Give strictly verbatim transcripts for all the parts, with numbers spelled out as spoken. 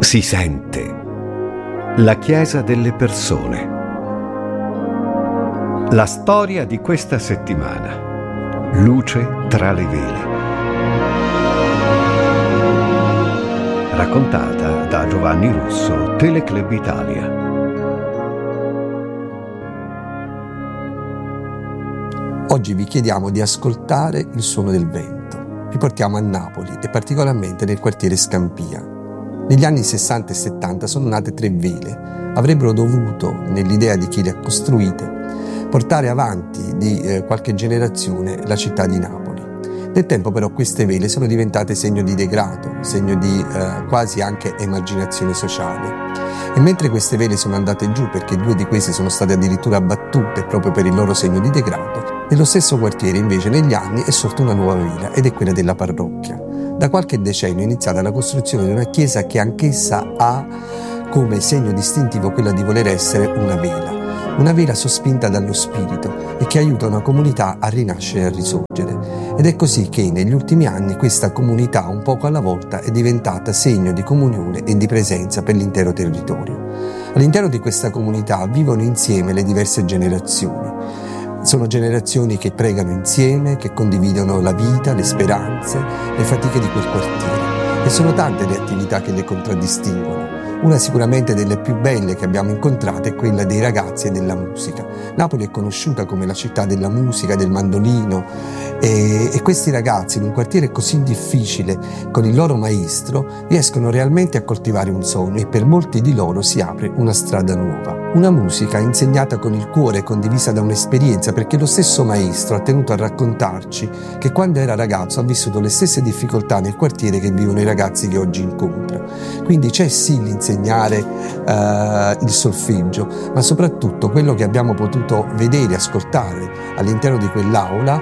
Si sente. La Chiesa delle persone. La storia di questa settimana. Luce tra le vele. Raccontata da Giovanni Russo, Teleclub Italia. Oggi vi chiediamo di ascoltare il suono del vento. Vi portiamo a Napoli e particolarmente nel quartiere Scampia. Negli anni sessanta e settanta sono nate tre vele. Avrebbero dovuto, nell'idea di chi le ha costruite, portare avanti di eh, qualche generazione la città di Napoli. Nel tempo però queste vele sono diventate segno di degrado, segno di eh, quasi anche emarginazione sociale. E mentre queste vele sono andate giù, perché due di queste sono state addirittura abbattute proprio per il loro segno di degrado, nello stesso quartiere invece negli anni è sorta una nuova vela ed è quella della parrocchia. Da qualche decennio è iniziata la costruzione di una chiesa che anch'essa ha come segno distintivo quella di voler essere una vela, una vela sospinta dallo spirito e che aiuta una comunità a rinascere e a risorgere. Ed è così che negli ultimi anni questa comunità, un poco alla volta, è diventata segno di comunione e di presenza per l'intero territorio. All'interno di questa comunità vivono insieme le diverse generazioni. Sono generazioni che pregano insieme, che condividono la vita, le speranze, le fatiche di quel quartiere. E sono tante le attività che le contraddistinguono. Una sicuramente delle più belle che abbiamo incontrato è quella dei ragazzi e della musica. Napoli è conosciuta come la città della musica, del mandolino e, e questi ragazzi in un quartiere così difficile con il loro maestro riescono realmente a coltivare un sogno e per molti di loro si apre una strada nuova. Una musica insegnata con il cuore, condivisa da un'esperienza, perché lo stesso maestro ha tenuto a raccontarci che quando era ragazzo ha vissuto le stesse difficoltà nel quartiere che vivono i ragazzi che oggi incontra. Quindi c'è sì l'insegnare uh, il solfeggio, ma soprattutto quello che abbiamo potuto vedere e ascoltare all'interno di quell'aula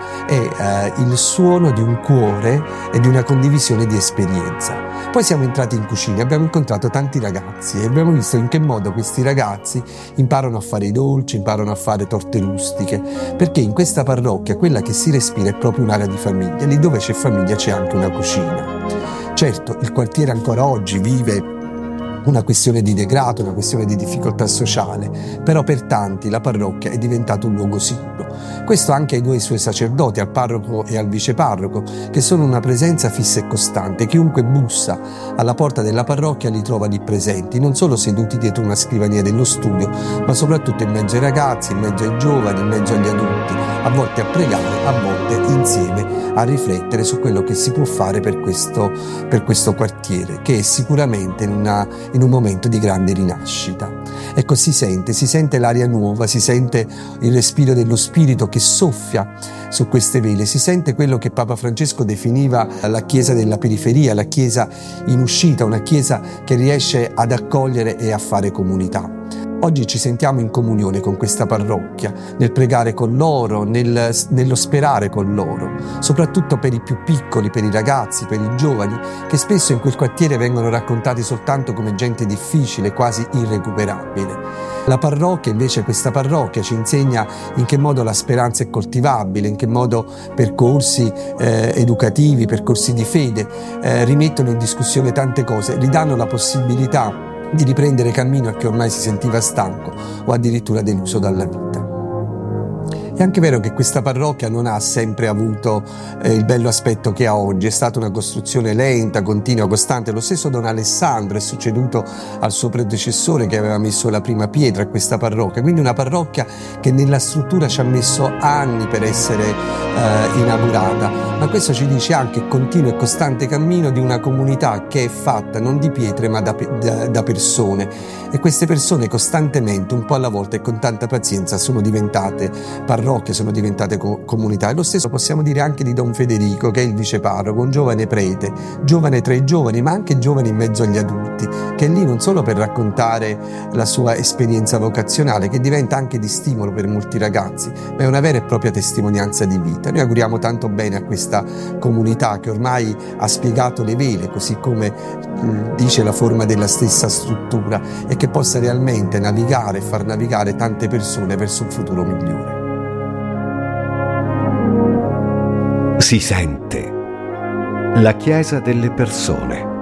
è uh, il suono di un cuore e di una condivisione di esperienza. Poi siamo entrati in cucina, abbiamo incontrato tanti ragazzi e abbiamo visto in che modo questi ragazzi imparano a fare i dolci, imparano a fare torte rustiche, perché in questa parrocchia quella che si respira è proprio un'area di famiglia, lì dove c'è famiglia c'è anche una cucina. Certo, il quartiere ancora oggi vive una questione di degrado, una questione di difficoltà sociale, però per tanti la parrocchia è diventata un luogo sicuro. Questo anche ai due suoi sacerdoti, al parroco e al viceparroco, che sono una presenza fissa e costante. Chiunque bussa alla porta della parrocchia li trova lì presenti, non solo seduti dietro una scrivania dello studio, ma soprattutto in mezzo ai ragazzi, in mezzo ai giovani, in mezzo agli adulti, a volte a pregare, a volte insieme a riflettere su quello che si può fare per questo, per questo quartiere, che è sicuramente in una in un momento di grande rinascita. Ecco, si sente, si sente l'aria nuova, si sente il respiro dello spirito che soffia su queste vele, si sente quello che Papa Francesco definiva la chiesa della periferia, la chiesa in uscita, una chiesa che riesce ad accogliere e a fare comunità. Oggi ci sentiamo in comunione con questa parrocchia, nel pregare con loro, nel, nello sperare con loro, soprattutto per i più piccoli, per i ragazzi, per i giovani, che spesso in quel quartiere vengono raccontati soltanto come gente difficile, quasi irrecuperabile. La parrocchia, invece, questa parrocchia ci insegna in che modo la speranza è coltivabile, in che modo percorsi eh, educativi, percorsi di fede eh, rimettono in discussione tante cose, ridanno la possibilità di riprendere cammino a chi ormai si sentiva stanco o addirittura deluso dalla vita. È anche vero che questa parrocchia non ha sempre avuto eh, il bello aspetto che ha oggi, è stata una costruzione lenta, continua, costante. Lo stesso Don Alessandro è succeduto al suo predecessore che aveva messo la prima pietra a questa parrocchia, quindi una parrocchia che nella struttura ci ha messo anni per essere eh, inaugurata, ma questo ci dice anche il continuo e costante cammino di una comunità che è fatta non di pietre ma da, da, da persone, e queste persone costantemente, un po' alla volta e con tanta pazienza, sono diventate parrocchie, sono diventate co- comunità. E lo stesso possiamo dire anche di Don Federico, che è il viceparroco, un giovane prete, giovane tra i giovani ma anche giovane in mezzo agli adulti, che è lì non solo per raccontare la sua esperienza vocazionale, che diventa anche di stimolo per molti ragazzi, ma è una vera e propria testimonianza di vita. Noi auguriamo tanto bene a questa comunità che ormai ha spiegato le vele, così come mh, dice la forma della stessa struttura, e che possa realmente navigare e far navigare tante persone verso un futuro migliore. Si sente. La Chiesa delle persone.